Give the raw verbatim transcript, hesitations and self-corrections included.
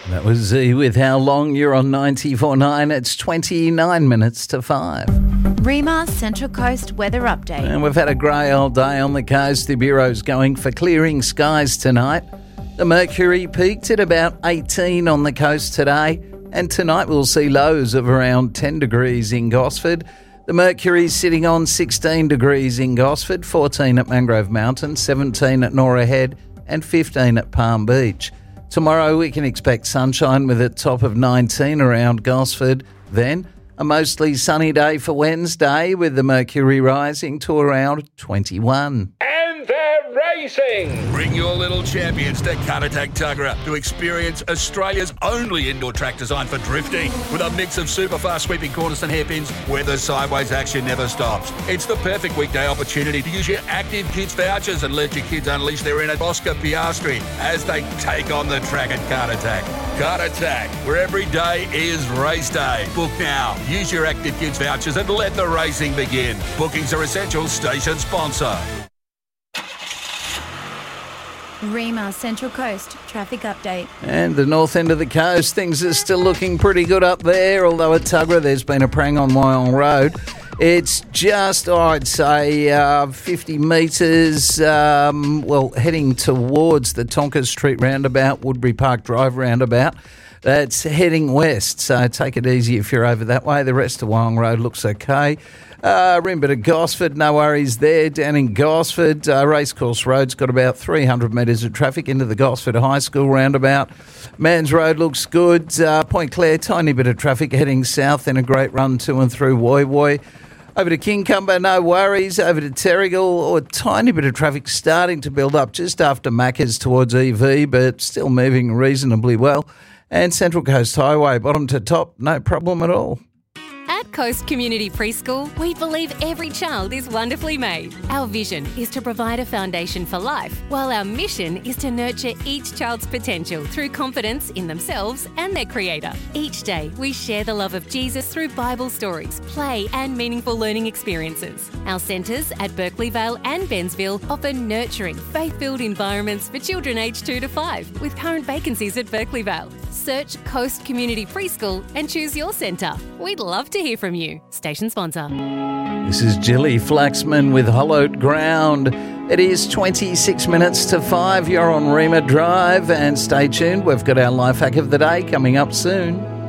That was Z with How Long. You're on ninety-four point nine. It's twenty-nine minutes to five. Rima Central Coast weather update. And we've had a grey old day on the coast. The Bureau's going for clearing skies tonight. The mercury peaked at about eighteen on the coast today. And tonight we'll see lows of around ten degrees in Gosford. The mercury's sitting on sixteen degrees in Gosford, fourteen at Mangrove Mountain, seventeen at Norah Head and fifteen at Palm Beach. Tomorrow we can expect sunshine with a top of nineteen around Gosford. Then a mostly sunny day for Wednesday with the mercury rising to around twenty-one. And they're racing! Bring your little champions to Karatak Tuggerah to experience Australia's only indoor track designed for drifting. With a mix of super fast sweeping corners and hairpins where the sideways action never stops. It's the perfect weekday opportunity to use your Active Kids vouchers and let your kids unleash their inner Oscar Piastri as they take on the track at Karatak. Karatak, where every day is race day. Book now. Use your Active Kids vouchers and let the racing begin. Bookings are essential. Station sponsor. Rima Central Coast traffic update. And the north end of the coast, things are still looking pretty good up there, although at Tuggerah there's been a prang on Wyong Road. It's just, oh, I'd say, uh, fifty metres, um, well, heading towards the Tonka Street roundabout, Woodbury Park Drive roundabout. That's heading west, so take it easy if you're over that way. The rest of Wyong Road looks okay. Uh, Rimba to Gosford, no worries there. Down in Gosford, uh, Racecourse Road's got about three hundred metres of traffic into the Gosford High School roundabout. Mans Road looks good. Uh, Point Clare, tiny bit of traffic heading south and a great run to and through Woy Woy. Over to Kincumber, no worries. Over to Terrigal, or a tiny bit of traffic starting to build up just after Macca's towards E V, but still moving reasonably well. And Central Coast Highway, bottom to top, no problem at all. At Coast Community Preschool, we believe every child is wonderfully made. Our vision is to provide a foundation for life, while our mission is to nurture each child's potential through confidence in themselves and their Creator. Each day, we share the love of Jesus through Bible stories, play and meaningful learning experiences. Our centres at Berkeley Vale and Bensville offer nurturing, faith-filled environments for children aged two to five, with current vacancies at Berkeley Vale. Search Coast Community Preschool and choose your centre. We'd love to hear from you. Station sponsor. This is Jilly Flaxman with Hollowed Ground. It is twenty-six minutes to five. You're on Rima Drive and stay tuned. We've got our life hack of the day coming up soon.